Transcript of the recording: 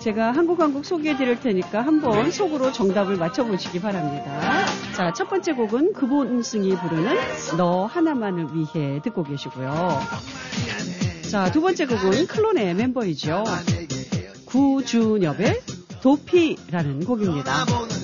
제가 한 곡 소개해 드릴 테니까 한번 속으로 정답을 맞춰보시기 바랍니다. 자, 첫 번째 곡은 금온승이 부르는 너 하나만을 위해 듣고 계시고요. 자, 두 번째 곡은 클론의 멤버이죠. 구준엽의 도피라는 곡입니다.